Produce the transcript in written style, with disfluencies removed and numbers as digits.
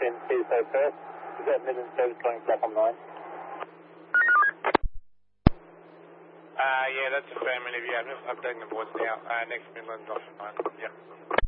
into so first. We've got Midland service calling platform 9. Yeah, that's affirmative. Yeah, I'm just updating the boards now. Next Midland off 9. Yeah.